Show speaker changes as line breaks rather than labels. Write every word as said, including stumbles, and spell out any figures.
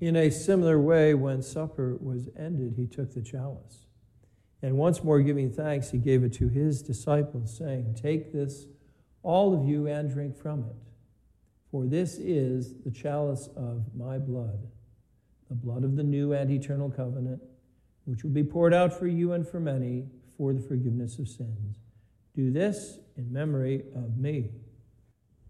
In a similar way, when supper was ended, he took the chalice. And once more giving thanks, he gave it to his disciples, saying, "Take this, all of you, and drink from it. For this is the chalice of my blood, the blood of the new and eternal covenant, which will be poured out for you and for many for the forgiveness of sins. Do this in memory of me."